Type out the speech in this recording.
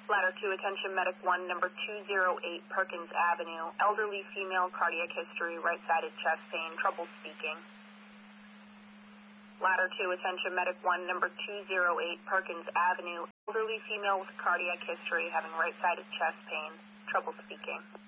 Ladder 2, attention medic 1, number 208 Perkins Avenue. Elderly female, cardiac history, right-sided chest pain, trouble speaking. Ladder 2, attention medic 1, number 208 Perkins Avenue. Elderly female with cardiac history, having right-sided chest pain, trouble speaking.